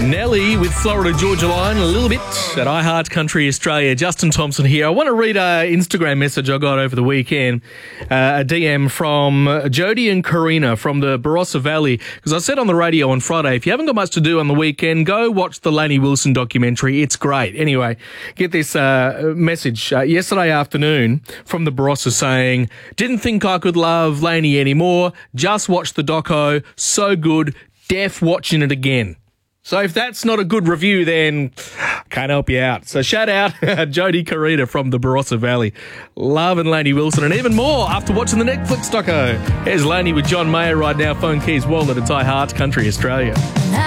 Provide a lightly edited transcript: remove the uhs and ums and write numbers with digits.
Nelly with Florida Georgia Line, a little bit at iHeart Country Australia. Justin Thompson here. I want to read an Instagram message I got over the weekend, a DM from Jody and Karina from the Barossa Valley, because I said on the radio on Friday, if you haven't got much to do on the weekend, go watch the Lainey Wilson documentary. It's great. Anyway, get this message yesterday afternoon from the Barossa saying, didn't think I could love Lainey anymore, just watched the doco, so good, deaf watching it again. So if that's not a good review, then can't help you out. So shout out Jody Karina from the Barossa Valley. Loving Lainey Wilson and even more after watching the Netflix doco. Here's Lainey with John Mayer right now. Phone Keys Walnut at iHeart Country Australia.